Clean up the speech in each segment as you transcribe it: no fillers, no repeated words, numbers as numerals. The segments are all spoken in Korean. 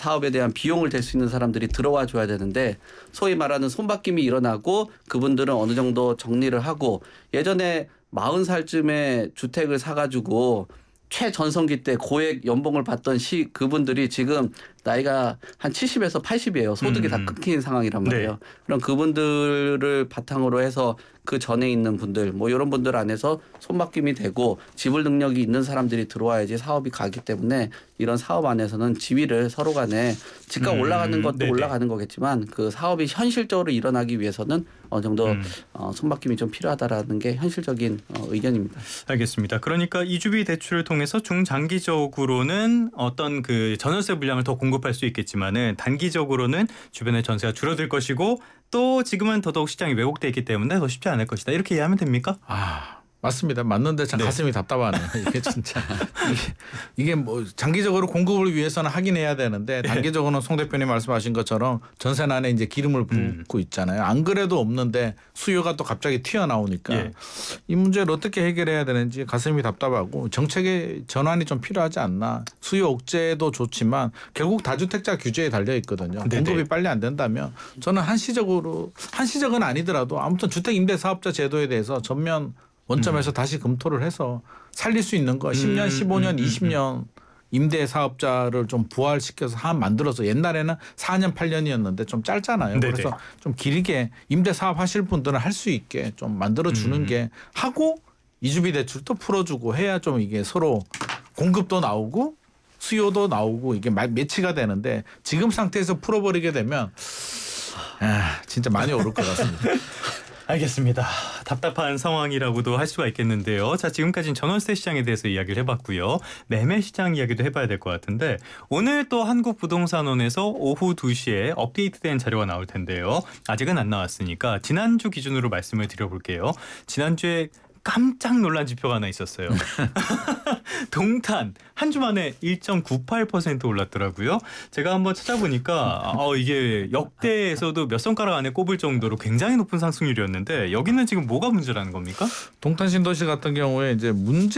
사업에 대한 비용을 댈 수 있는 사람들이 들어와 줘야 되는데 소위 말하는 손바뀜이 일어나고 그분들은 어느 정도 정리를 하고 예전에 40살쯤에 주택을 사가지고 최전성기 때 고액 연봉을 받던 그분들이 지금 나이가 한 70에서 80이에요. 소득이 다 끊긴 상황이란 말이에요. 네. 그럼 그분들을 바탕으로 해서 그 전에 있는 분들 뭐 이런 분들 안에서 손바뀜이 되고 지불 능력이 있는 사람들이 들어와야지 사업이 가기 때문에 이런 사업 안에서는 지위를 서로 간에 집값 올라가는 것도 네네. 올라가는 거겠지만 그 사업이 현실적으로 일어나기 위해서는 어느 정도 손바뀜이 좀 필요하다라는 게 현실적인 의견입니다. 알겠습니다. 그러니까 이주비 대출을 통해서 중장기적으로는 어떤 그 전월세 물량을 더 공급할 수 있겠지만은 단기적으로는 주변의 전세가 줄어들 것이고 또 지금은 더더욱 시장이 왜곡돼 있기 때문에 더 쉽지 않을 것이다. 이렇게 이해하면 됩니까? 맞습니다. 맞는데 참 네. 가슴이 답답하네요. 이게 진짜 이게 뭐 장기적으로 공급을 위해서는 하긴 해야 되는데 단기적으로는 송 대표님 말씀하신 것처럼 전세난에 이제 기름을 붓고 있잖아요. 안 그래도 없는데 수요가 또 갑자기 튀어나오니까 예. 이 문제를 어떻게 해결해야 되는지 가슴이 답답하고 정책의 전환이 좀 필요하지 않나. 수요 억제도 좋지만 결국 다주택자 규제에 달려 있거든요. 네네. 공급이 빨리 안 된다면 저는 한시적은 아니더라도 아무튼 주택임대사업자 제도에 대해서 전면 원점에서 다시 검토를 해서 살릴 수 있는 거 10년, 15년, 20년 임대 사업자를 좀 부활시켜서 만들어서 옛날에는 4년, 8년이었는데 좀 짧잖아요. 네네. 그래서 좀 길게 임대 사업 하실 분들은 할 수 있게 좀 만들어 주는 게 하고 이주비 대출도 풀어주고 해야 좀 이게 서로 공급도 나오고 수요도 나오고 이게 매치가 되는데 지금 상태에서 풀어버리게 되면 진짜 많이 어려울 것 같습니다. 알겠습니다. 답답한 상황이라고도 할 수가 있겠는데요. 자, 지금까지는 전월세 시장에 대해서 이야기를 해봤고요. 매매 시장 이야기도 해봐야 될 것 같은데 오늘 또 한국부동산원에서 오후 2시에 업데이트된 자료가 나올 텐데요. 아직은 안 나왔으니까 지난주 기준으로 말씀을 드려볼게요. 지난주에 깜짝 놀란 지표가 하나 있었어요. 동탄 한 주 만에 1.98% 올랐더라고요. 제가 한번 찾아보니까 이게 역대에서도 몇 손가락 안에 꼽을 정도로 굉장히 높은 상승률이었는데 여기는 지금 뭐가 문제라는 겁니까? 동탄 신도시 같은 경우에 이제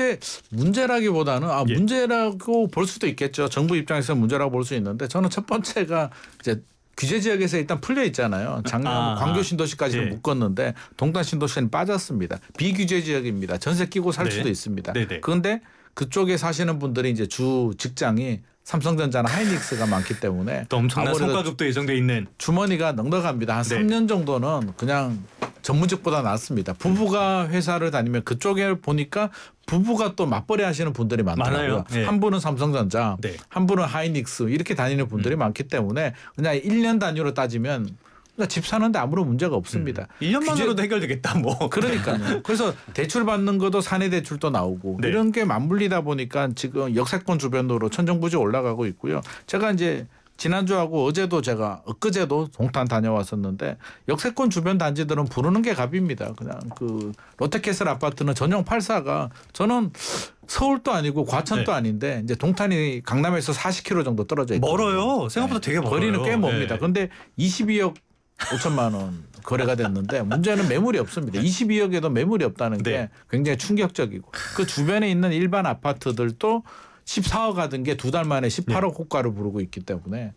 문제라기보다는 문제라고 볼 수도 있겠죠. 정부 입장에서 문제라고 볼 수 있는데 저는 첫 번째가 이제 규제 지역에서 일단 풀려 있잖아요. 작년 광교 신도시까지는 묶었는데 동탄 신도시는 빠졌습니다. 비규제 지역입니다. 전세 끼고 살 수도 있습니다. 그런데 그쪽에 사시는 분들이 이제 주 직장이 삼성전자나 하이닉스가 많기 때문에 또 엄청난 성과급도 예정돼 있는 주머니가 넉넉합니다. 한 3년 정도는 그냥 전문직보다 낫습니다. 부부가 회사를 다니면 그쪽에 보니까 부부가 또 맞벌이 하시는 분들이 많더라고요. 네. 한 분은 삼성전자, 한 분은 하이닉스 이렇게 다니는 분들이 많기 때문에 그냥 1년 단위로 따지면 그러니까 집 사는데 아무런 문제가 없습니다. 1년만으로도 해결되겠다 뭐. 그러니까요. 그래서 대출 받는 것도 사내 대출도 나오고 이런 게 맞물리다 보니까 지금 역세권 주변으로 천정부지 올라가고 있고요. 제가 이제 지난주하고 어제도 제가 엊그제도 동탄 다녀왔었는데 역세권 주변 단지들은 부르는 게 갑입니다. 그냥 그 롯데캐슬 아파트는 전용 84가 저는 서울도 아니고 과천도 아닌데 이제 동탄이 강남에서 40km 정도 떨어져 있거든요. 멀어요. 생각보다 되게 멀어요. 거리는 꽤 멉니다. 그런데 22억 5천만 원 거래가 됐는데 문제는 매물이 없습니다. 22억에도 매물이 없다는 게 굉장히 충격적이고 그 주변에 있는 일반 아파트들도 14억 하던 게 2달 만에 18억 호가를 부르고 있기 때문에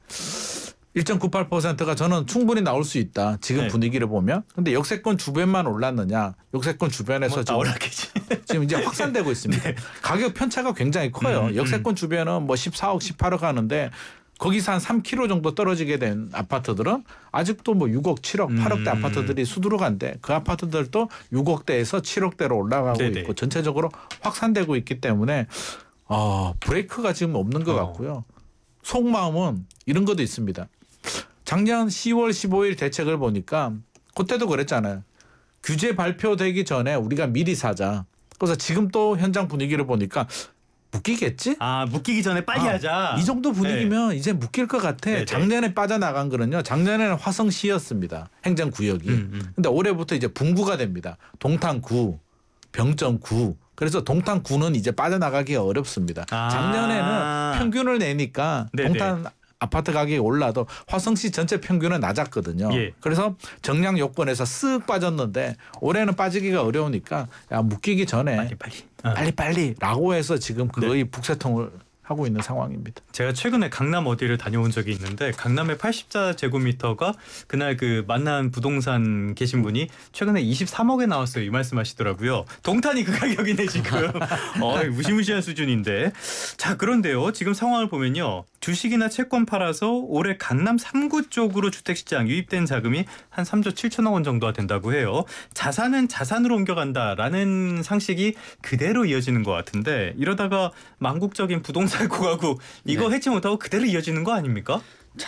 1.98%가 저는 충분히 나올 수 있다. 지금 분위기를 보면. 그런데 역세권 주변만 올랐느냐. 역세권 주변에서 지금 이제 확산되고 있습니다. 가격 편차가 굉장히 커요. 역세권 주변은 뭐 14억 18억 하는데 거기서 한 3km 정도 떨어지게 된 아파트들은 아직도 뭐 6억 7억 8억대 아파트들이 수두룩한데 그 아파트들도 6억대에서 7억대로 올라가고 있고 전체적으로 확산되고 있기 때문에 브레이크가 지금 없는 것 같고요. 속마음은 이런 것도 있습니다. 작년 10월 15일 대책을 보니까 그때도 그랬잖아요. 규제 발표되기 전에 우리가 미리 사자. 그래서 지금 또 현장 분위기를 보니까 묶이겠지? 묶이기 전에 빨리 하자. 이 정도 분위기면 이제 묶일 것 같아. 작년에 빠져나간 거는요. 작년에는 화성시였습니다. 행정구역이. 근데 올해부터 이제 분구가 됩니다. 동탄구, 병정구. 그래서 동탄구는 이제 빠져나가기가 어렵습니다. 작년에는 평균을 내니까 동탄 아파트 가격이 올라도 화성시 전체 평균은 낮았거든요. 그래서 정량 요건에서 쓱 빠졌는데 올해는 빠지기가 어려우니까 묶이기 전에 빨리라고 해서 지금 거의 북새통을 하고 있는 상황입니다. 제가 최근에 강남 어디를 다녀온 적이 있는데 강남의 80제곱미터가 그날 그 만난 부동산 계신 분이 최근에 23억에 나왔어요. 이 말씀하시더라고요. 동탄이 그 가격이네 지금. 무시무시한 수준인데. 자, 그런데요. 지금 상황을 보면요. 주식이나 채권 팔아서 올해 강남 3구 쪽으로 주택시장 유입된 자금이 한 3조 7천억 원 정도가 된다고 해요. 자산은 자산으로 옮겨간다라는 상식이 그대로 이어지는 것 같은데 이러다가 망국적인 부동산 고가구 이거 네. 해치 못하고 그대로 이어지는 거 아닙니까?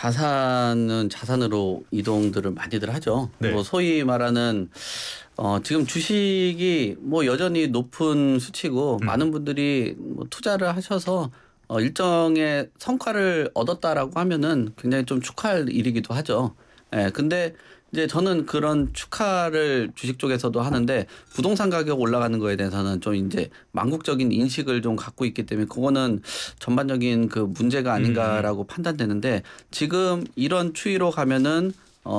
자산은 자산으로 이동들을 많이들 하죠. 네. 뭐 소위 말하는 지금 주식이 뭐 여전히 높은 수치고 많은 분들이 뭐 투자를 하셔서 일정의 성과를 얻었다라고 하면은 굉장히 좀 축하할 일이기도 하죠. 예. 근데 이제 저는 그런 축하를 주식 쪽에서도 하는데 부동산 가격 올라가는 거에 대해서는 좀 이제 망국적인 인식을 좀 갖고 있기 때문에 그거는 전반적인 그 문제가 아닌가라고 판단되는데 지금 이런 추이로 가면은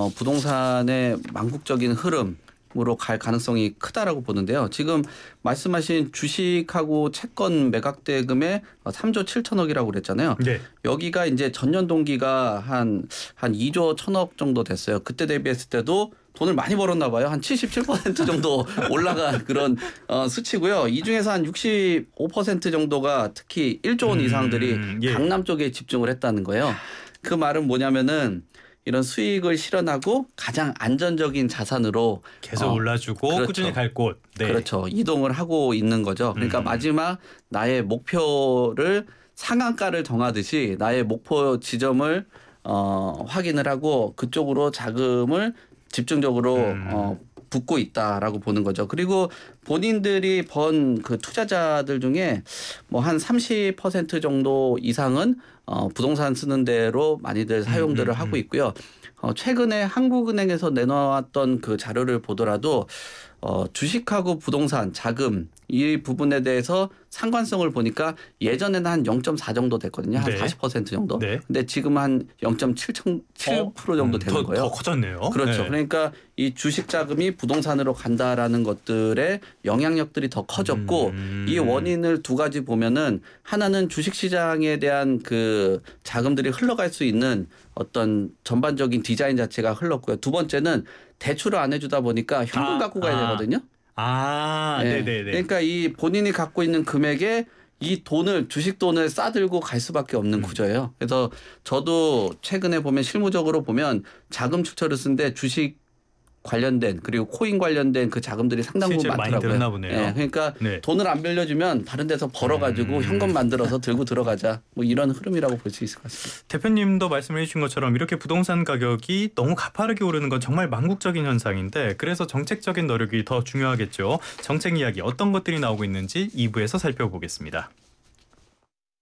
부동산의 망국적인 흐름으로 갈 가능성이 크다라고 보는데요. 지금 말씀하신 주식하고 채권 매각 대금의 3조 7천억이라고 그랬잖아요. 네. 여기가 이제 전년 동기가 한 2조 1천억 정도 됐어요. 그때 대비했을 때도 돈을 많이 벌었나 봐요. 한 77% 정도 올라간 그런 수치고요. 이 중에서 한 65% 정도가 특히 1조 원 이상들이 예. 강남 쪽에 집중을 했다는 거예요. 그 말은 뭐냐면은 이런 수익을 실현하고 가장 안전적인 자산으로 계속 올라주고 그렇죠. 꾸준히 갈 곳. 네. 그렇죠. 이동을 하고 있는 거죠. 그러니까 마지막 나의 목표를 상한가를 정하듯이 나의 목표 지점을 확인을 하고 그쪽으로 자금을 집중적으로 붓고 있다라고 보는 거죠. 그리고 본인들이 번 그 투자자들 중에 뭐 한 30% 정도 이상은 부동산 쓰는 데로 많이들 사용들을 하고 있고요. 최근에 한국은행에서 내놓았던 그 자료를 보더라도 주식하고 부동산 자금 이 부분에 대해서 상관성을 보니까 예전에는 한 0.4 정도 됐거든요. 한 네. 40% 정도. 네. 근데 지금 한 0.7% 정도 되는 거예요. 더 커졌네요. 그렇죠. 네. 그러니까 이 주식 자금이 부동산으로 간다라는 것들의 영향력들이 더 커졌고 이 원인을 두 가지 보면은 하나는 주식 시장에 대한 그 자금들이 흘러갈 수 있는 어떤 전반적인 디자인 자체가 흘렀고요. 두 번째는 대출을 안 해주다 보니까 현금 갖고 가야 되거든요. 네. 네네네. 그러니까 이 본인이 갖고 있는 금액에 이 돈을 주식 돈을 싸들고 갈 수밖에 없는 구조예요. 그래서 저도 최근에 보면 실무적으로 보면 자금 출처를 쓴데 주식 관련된 그리고 코인 관련된 그 자금들이 상당 부분 실제로 많이 많더라고요. 들었나 보네요. 네, 그러니까 네. 돈을 안 빌려주면 다른 데서 벌어가지고 현금 만들어서 들고 들어가자. 뭐 이런 흐름이라고 볼 수 있을 것 같습니다. 대표님도 말씀해 주신 것처럼 이렇게 부동산 가격이 너무 가파르게 오르는 건 정말 망국적인 현상인데 그래서 정책적인 노력이 더 중요하겠죠. 정책 이야기 어떤 것들이 나오고 있는지 2부에서 살펴보겠습니다.